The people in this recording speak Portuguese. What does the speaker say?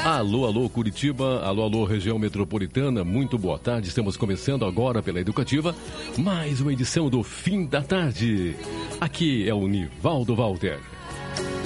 Alô, alô, Curitiba, alô, alô, região metropolitana, muito boa tarde. Estamos começando agora pela Educativa, mais uma edição do Fim da Tarde. Aqui é o Nivaldo Walter.